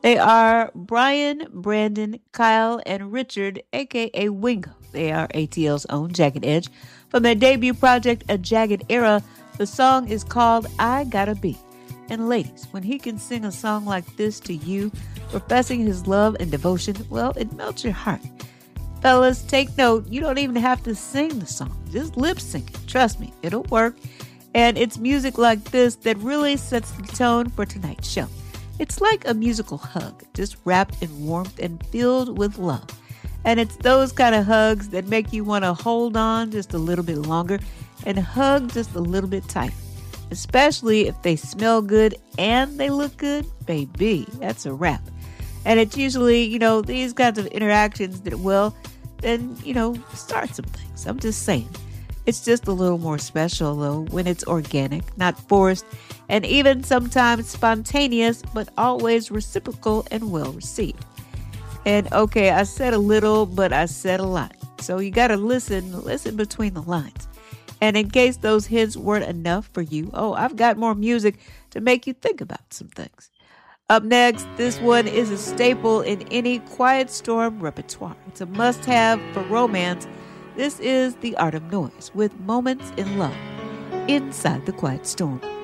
They are Brian, Brandon, Kyle, and Richard, aka Wingo. They are ATL's own Jagged Edge. From their debut project, A Jagged Era, the song is called I Gotta Be. And ladies, when he can sing a song like this to you, professing his love and devotion, well, it melts your heart. Fellas, take note, you don't even have to sing the song. Just lip sync it. Trust me, it'll work. And it's music like this that really sets the tone for tonight's show. It's like a musical hug, just wrapped in warmth and filled with love. And it's those kind of hugs that make you want to hold on just a little bit longer and hug just a little bit tighter. Especially if they smell good and they look good, baby, that's a wrap. And it's usually, these kinds of interactions that, then, start some things. I'm just saying. It's just a little more special, though, when it's organic, not forced, and even sometimes spontaneous, but always reciprocal and well received. And okay, I said a little, but I said a lot. So you got to listen between the lines. And in case those hints weren't enough for you, I've got more music to make you think about some things. Up next, this one is a staple in any Quiet Storm repertoire. It's a must-have for romance. This is The Art of Noise with Moments in Love inside the Quiet Storm.